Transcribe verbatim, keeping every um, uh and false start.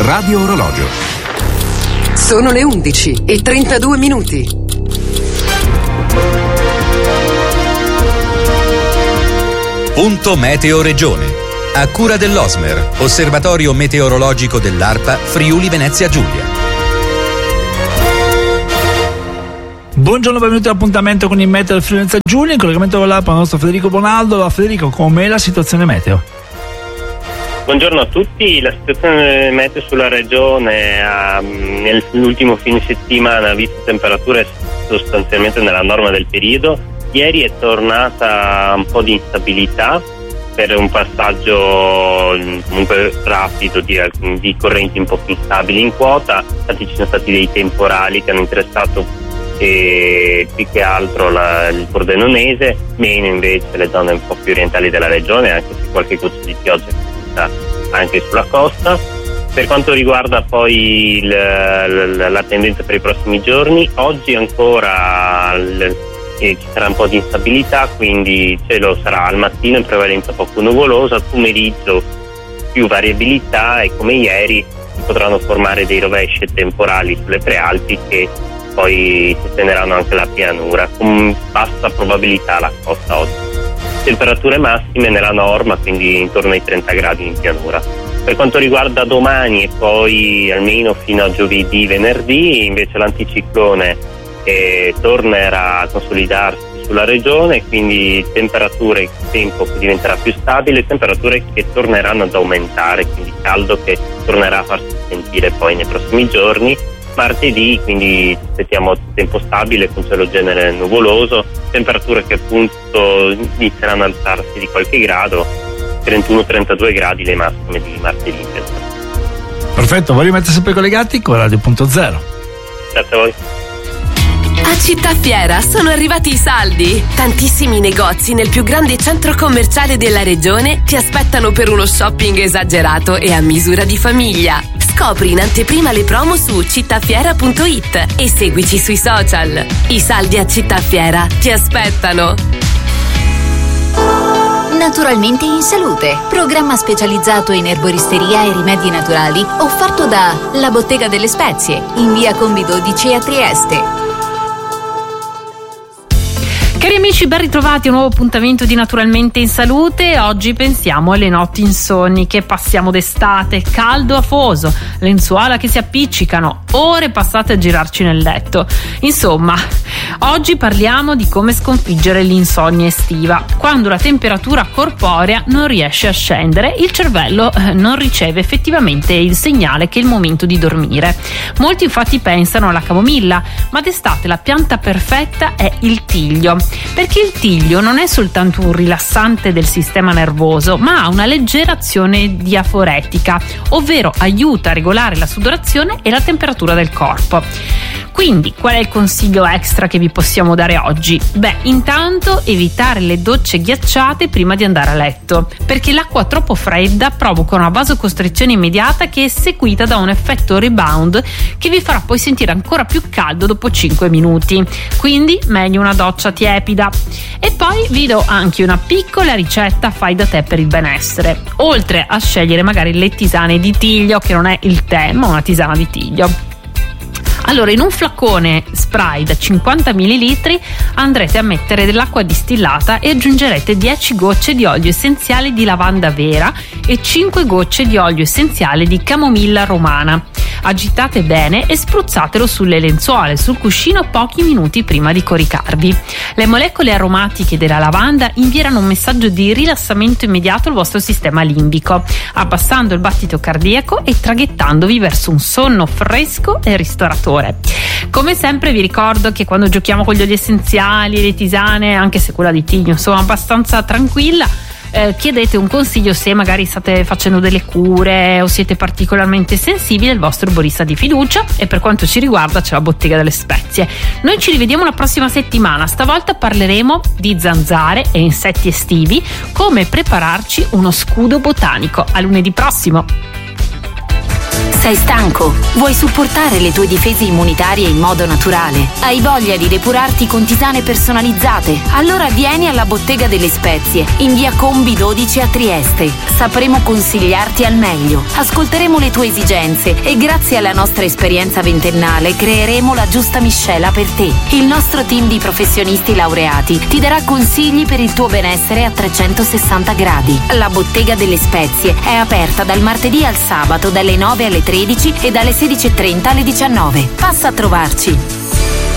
Radio Orologio. Sono le undici e trentadue minuti. Punto Meteo Regione. A cura dell'Osmer, Osservatorio Meteorologico dell'ARPA Friuli Venezia Giulia. Buongiorno, benvenuti all'appuntamento con il meteo del Friuli Venezia Giulia. In collegamento con l'ARPA il nostro Federico Bonaldo. Allora, Federico, com'è la situazione meteo? Buongiorno a tutti. La situazione meteo sulla regione ha, nell'ultimo fine settimana ha visto temperature sostanzialmente nella norma del periodo. Ieri è tornata un po' di instabilità per un passaggio comunque rapido di, di correnti un po' più instabili in quota. Infatti ci sono stati dei temporali che hanno interessato e più che altro la, il Pordenonese, meno invece le zone un po' più orientali della regione, anche se qualche goccia di pioggia è anche sulla costa. Per quanto riguarda poi il, la, la tendenza per i prossimi giorni, oggi ancora il, eh, ci sarà un po' di instabilità, quindi il cielo sarà al mattino in prevalenza poco nuvoloso, al pomeriggio più variabilità e come ieri si potranno formare dei rovesci temporali sulle prealpi che poi si estenderanno anche alla pianura, con bassa probabilità alla costa oggi. Temperature massime nella norma, quindi intorno ai trenta gradi in pianura. Per quanto riguarda domani e poi almeno fino a giovedì, venerdì, invece l'anticiclone eh, tornerà a consolidarsi sulla regione, quindi temperature, il tempo che diventerà più stabile, temperature che torneranno ad aumentare, quindi caldo che tornerà a farsi sentire poi nei prossimi giorni. Martedì quindi aspettiamo tempo stabile con cielo genere nuvoloso, temperature che appunto inizieranno ad alzarsi di qualche grado, trentuno trentadue gradi le massime di martedì. Perfetto, voi rimanete sempre collegati con Radio Punto Zero. Grazie a voi. A Città Fiera sono arrivati i saldi. Tantissimi negozi nel più grande centro commerciale della regione ti aspettano per uno shopping esagerato e a misura di famiglia. Scopri in anteprima le promo su cittafiera punto it e seguici sui social. I saldi a Città Fiera ti aspettano. Naturalmente in salute, programma specializzato in erboristeria e rimedi naturali, offerto da La Bottega delle Spezie, in via Combi dodici a Trieste. Cari amici, ben ritrovati a un nuovo appuntamento di Naturalmente in Salute. Oggi pensiamo alle notti insonni che passiamo d'estate, caldo afoso, lenzuola che si appiccicano, ore passate a girarci nel letto. Insomma, oggi parliamo di come sconfiggere l'insonnia estiva. Quando la temperatura corporea non riesce a scendere, il cervello non riceve effettivamente il segnale che è il momento di dormire. Molti infatti pensano alla camomilla, ma d'estate la pianta perfetta è il tiglio. Perché il tiglio non è soltanto un rilassante del sistema nervoso, ma ha una leggera azione diaforetica, ovvero aiuta a regolare la sudorazione e la temperatura del corpo. Quindi, qual è il consiglio extra che vi possiamo dare oggi? Beh, intanto evitare le docce ghiacciate prima di andare a letto, perché l'acqua troppo fredda provoca una vasocostrizione immediata che è seguita da un effetto rebound che vi farà poi sentire ancora più caldo dopo cinque minuti. Quindi, meglio una doccia tiepida. E poi vi do anche una piccola ricetta fai da te per il benessere. Oltre a scegliere magari le tisane di tiglio, che non è il tè, ma una tisana di tiglio. Allora, in un flacone spray da cinquanta millilitri andrete a mettere dell'acqua distillata e aggiungerete dieci gocce di olio essenziale di lavanda vera e cinque gocce di olio essenziale di camomilla romana. Agitate bene e spruzzatelo sulle lenzuola e sul cuscino pochi minuti prima di coricarvi. Le molecole aromatiche della lavanda invieranno un messaggio di rilassamento immediato al vostro sistema limbico, abbassando il battito cardiaco e traghettandovi verso un sonno fresco e ristoratore. Come sempre vi ricordo che quando giochiamo con gli oli essenziali e le tisane, anche se quella di tiglio insomma abbastanza tranquilla, eh, chiedete un consiglio se magari state facendo delle cure o siete particolarmente sensibili al vostro barista di fiducia, e per quanto ci riguarda c'è la Bottega delle Spezie. Noi ci rivediamo la prossima settimana, stavolta parleremo di zanzare e insetti estivi, come prepararci uno scudo botanico. A lunedì prossimo! Sei stanco? Vuoi supportare le tue difese immunitarie in modo naturale? Hai voglia di depurarti con tisane personalizzate? Allora vieni alla Bottega delle Spezie, in via Combi dodici a Trieste. Sapremo consigliarti al meglio, ascolteremo le tue esigenze e grazie alla nostra esperienza ventennale creeremo la giusta miscela per te. Il nostro team di professionisti laureati ti darà consigli per il tuo benessere a trecentosessanta gradi. La Bottega delle Spezie è aperta dal martedì al sabato dalle nove alle tredici e dalle sedici e trenta alle diciannove. Passa a trovarci.